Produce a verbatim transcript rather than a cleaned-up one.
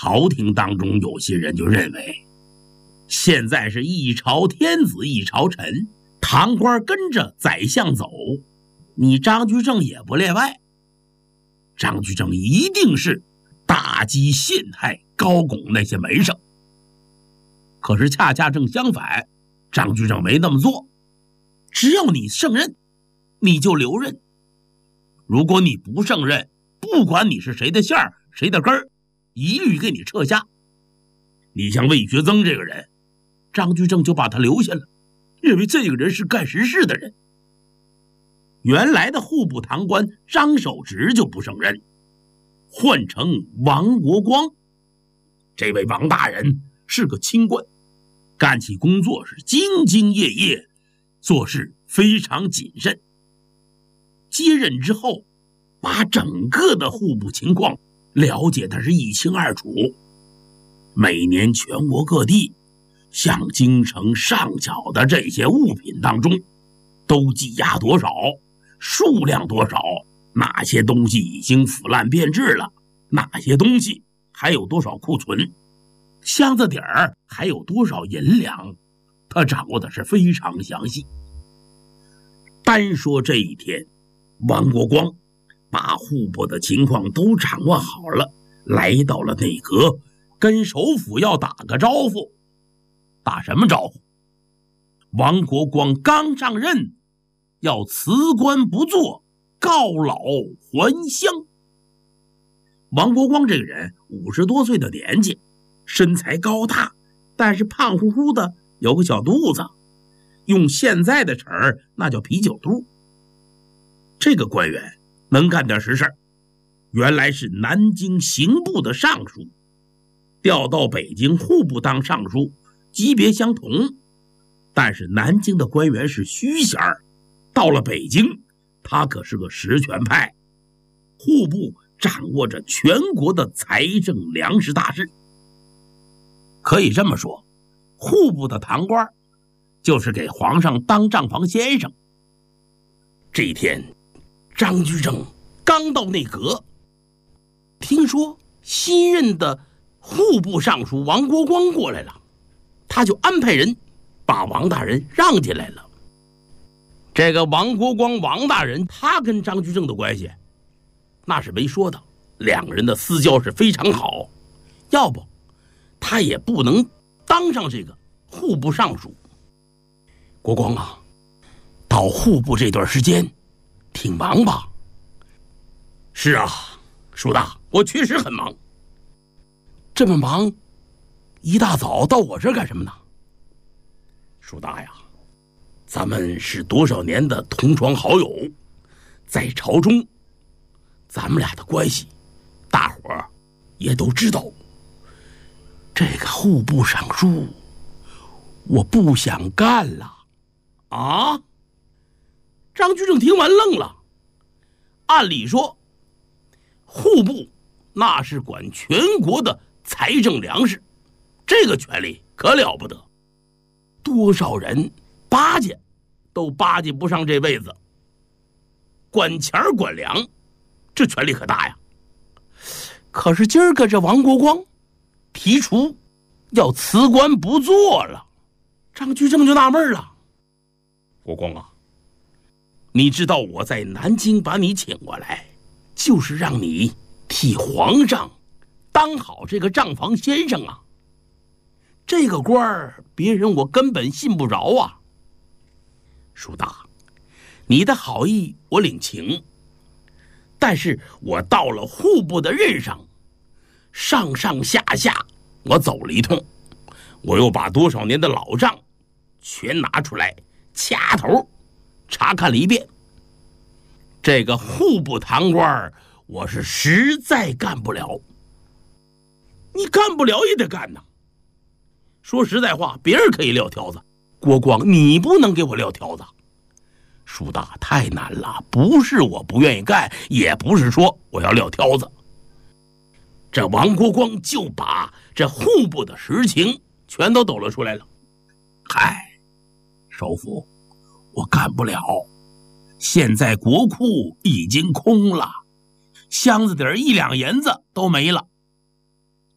朝廷当中有些人就认为，现在是一朝天子一朝臣，堂官跟着宰相走，你张居正也不例外。张居正一定是打击陷害高拱那些门生。可是恰恰正相反，张居正没那么做。只要你胜任，你就留任；如果你不胜任，不管你是谁的馅儿谁的根儿，一律给你撤下。你像魏学增这个人，张居正就把他留下了，认为这个人是干实事的人。原来的户部堂官张守直就不胜任，换成王国光。这位王大人是个清官，干起工作是兢兢业业，做事非常谨慎。接任之后，把整个的户部情况了解的是一清二楚。每年全国各地向京城上缴的这些物品当中，都积压多少，数量多少，哪些东西已经腐烂变质了，哪些东西还有多少库存，箱子底儿还有多少银两，他掌握的是非常详细。单说这一天，王国光把户部的情况都掌握好了，来到了内阁，跟首府要打个招呼。打什么招呼？王国光刚上任，要辞官不做，告老还乡。王国光这个人五十多岁的年纪，身材高大，但是胖乎乎的，有个小肚子，用现在的词儿那叫啤酒肚。这个官员能干点实事，原来是南京刑部的尚书，调到北京户部当尚书，级别相同，但是南京的官员是虚衔，到了北京他可是个实权派，户部掌握着全国的财政粮食大事。可以这么说，户部的堂官就是给皇上当账房先生。这一天，张居正刚到内阁，听说新任的户部尚书王国光过来了，他就安排人把王大人让进来了。这个王国光王大人，他跟张居正的关系那是没说的，两个人的私交是非常好，要不他也不能当上这个户部尚书。国光啊，到户部这段时间挺忙吧？是啊，叔大，我确实很忙。这么忙，一大早到我这儿干什么呢？叔大呀，咱们是多少年的同窗好友，在朝中咱们俩的关系大伙儿也都知道。这个户部尚书我不想干了。啊？张居正听完愣了。按理说户部那是管全国的财政粮食，这个权力可了不得，多少人巴结都巴结不上这位子。管钱管粮，这权力可大呀。可是今儿个这王国光提出要辞官不做了，张居正就纳闷了。国光啊，你知道我在南京把你请过来，就是让你替皇上当好这个账房先生啊。这个官儿别人我根本信不着啊。叔大，你的好意我领情，但是我到了户部的任上，上上下下我走了一通，我又把多少年的老账全拿出来掐头查看了一遍。这个户部堂官我是实在干不了。你干不了也得干呐。说实在话，别人可以撂挑子，国光你不能给我撂挑子。叔大，太难了，不是我不愿意干，也不是说我要撂挑子。这王国光就把这户部的实情全都抖了出来了。嗨，首府，我干不了。现在国库已经空了，箱子底儿一两银子都没了。